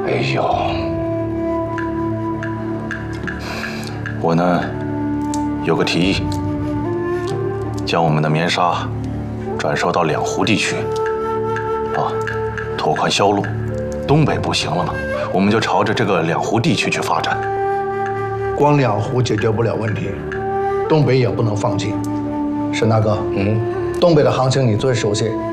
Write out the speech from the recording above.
哎呦，我呢有个提议，将我们的棉纱转售到两湖地区，拓宽销路。东北不行了嘛，我们就朝着这个两湖地区去发展。 光两湖解决不了问题，东北也不能放弃。沈大哥，东北的行情你最熟悉，